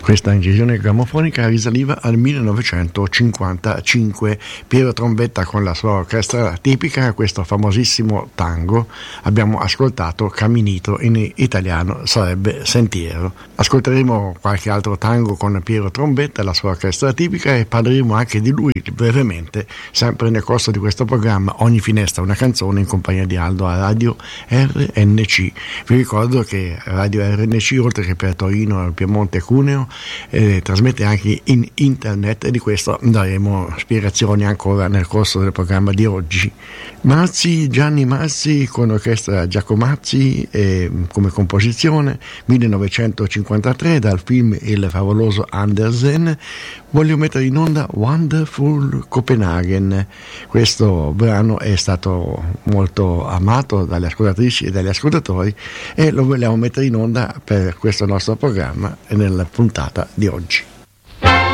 Questa incisione grammofonica risaliva al 1955. Piero Trombetta con la sua orchestra tipica, questo famosissimo tango. Abbiamo ascoltato Caminito, in italiano sarebbe Sentiero. Ascolteremo qualche altro tango con Piero Trombetta e la sua orchestra tipica e parleremo anche di lui brevemente, sempre nel corso di questo programma Ogni finestra una canzone, in compagnia di Aldo a Radio RNC. Vi ricordo che Radio RNC, oltre che per Torino, Piemonte e Cuneo, trasmette anche in internet, e di questo daremo spiegazioni ancora nel corso del programma di oggi. Gianni Mazzi con l'orchestra Giacomazzi come composizione 1953 dal film Il favoloso Andersen. Voglio mettere in onda Wonderful Copenhagen. Questo brano è stato molto amato dalle ascoltatrici e dagli ascoltatori e lo vogliamo mettere in onda per questo nostro programma e nella puntata di oggi.